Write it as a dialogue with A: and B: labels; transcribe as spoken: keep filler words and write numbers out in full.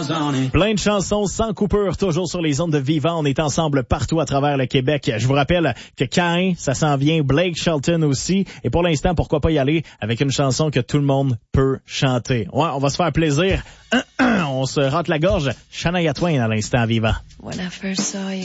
A: Plein de chansons sans coupure, toujours sur les ondes de Vivant. On est ensemble partout à travers le Québec. Je vous rappelle que Caïn, ça s'en vient, Blake Shelton aussi. Et pour l'instant, pourquoi pas y aller avec une chanson que tout le monde peut chanter. Ouais, on va se faire plaisir. On se rate la gorge. Shania Twain à l'instant, Vivant.
B: When I first saw you.